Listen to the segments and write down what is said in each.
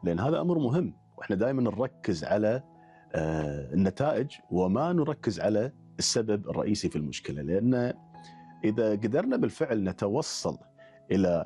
لأن هذا أمر مهم، وإحنا دائما نركز على النتائج وما نركز على السبب الرئيسي في المشكلة. لأن إذا قدرنا بالفعل نتوصل إلى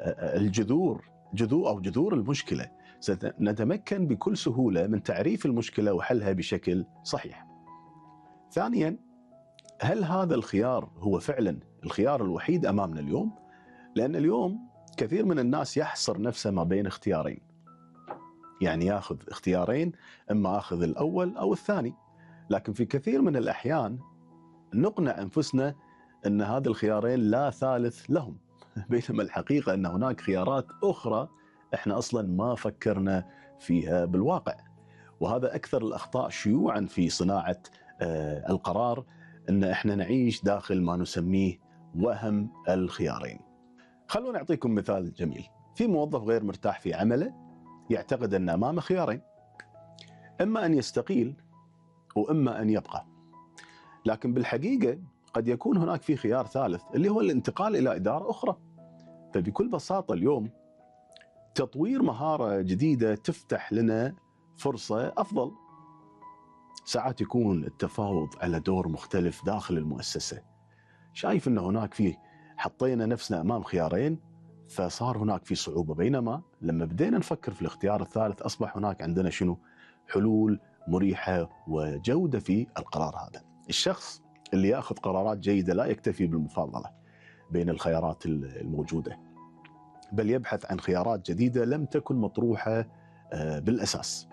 جذور المشكلة، سنتمكن بكل سهولة من تعريف المشكلة وحلها بشكل صحيح. ثانيا، هل هذا الخيار هو فعلا الخيار الوحيد أمامنا اليوم؟ لأن اليوم كثير من الناس يحصر نفسه ما بين اختيارين، يعني ياخذ اختيارين، اما اخذ الاول او الثاني. لكن في كثير من الاحيان نقنع انفسنا ان هذه الخيارين لا ثالث لهم، بينما الحقيقه ان هناك خيارات اخرى احنا اصلا ما فكرنا فيها بالواقع. وهذا اكثر الاخطاء شيوعا في صناعه القرار، ان احنا نعيش داخل ما نسميه وهم الخيارين. خلونا نعطيكم مثال جميل. في موظف غير مرتاح في عمله، يعتقد أن أمامه خيارين، إما أن يستقيل وإما أن يبقى. لكن بالحقيقة قد يكون هناك في خيار ثالث اللي هو الانتقال إلى إدارة أخرى. فبكل بساطة اليوم تطوير مهارة جديدة تفتح لنا فرصة أفضل. ساعات يكون التفاوض على دور مختلف داخل المؤسسة. شايف أن هناك فيه حطينا نفسنا أمام خيارين فصار هناك في صعوبة، بينما لما بدينا نفكر في الاختيار الثالث أصبح هناك عندنا حلول مريحة وجودة في القرار هذا. الشخص اللي يأخذ قرارات جيدة لا يكتفي بالمفاضلة بين الخيارات الموجودة، بل يبحث عن خيارات جديدة لم تكن مطروحة بالأساس.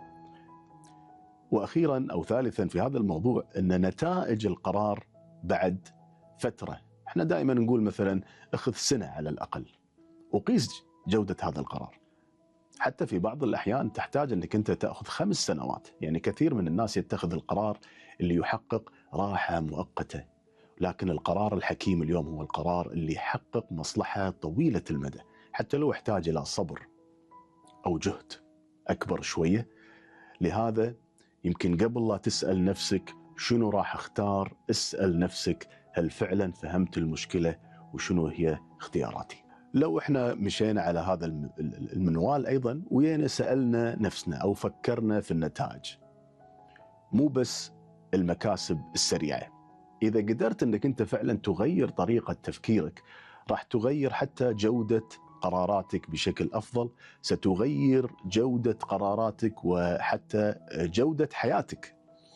وأخيرا أو ثالثا في هذا الموضوع، أن نتائج القرار بعد فترة، احنا دائما نقول مثلا اخذ سنة على الأقل وقيس جودة هذا القرار. حتى في بعض الأحيان تحتاج أنك أنت تأخذ 5 سنوات. يعني كثير من الناس يتخذ القرار اللي يحقق راحة مؤقتة، لكن القرار الحكيم اليوم هو القرار اللي يحقق مصلحة طويلة المدى، حتى لو احتاج إلى صبر أو جهد أكبر شوية. لهذا يمكن قبل لا تسأل نفسك شنو راح اختار، اسأل نفسك هل فعلا فهمت المشكلة وشنو هي اختياراتي. لو احنا مشينا على هذا المنوال ايضا ويانا سألنا نفسنا او فكرنا في النتائج، مو بس المكاسب السريعة. اذا قدرت انك انت فعلا تغير طريقة تفكيرك، راح تغير حتى جودة قراراتك بشكل افضل، ستغير جودة قراراتك وحتى جودة حياتك.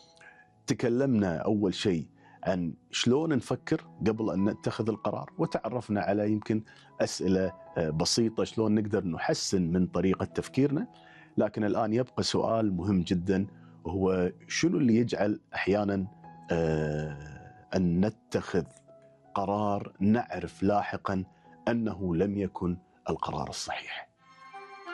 تكلمنا اول شيء عن شلون نفكر قبل أن نتخذ القرار، وتعرفنا على يمكن أسئلة بسيطة شلون نقدر نحسن من طريقة تفكيرنا. لكن الآن يبقى سؤال مهم جدا، وهو شنو اللي يجعل أحيانا أن نتخذ قرار نعرف لاحقا أنه لم يكن القرار الصحيح.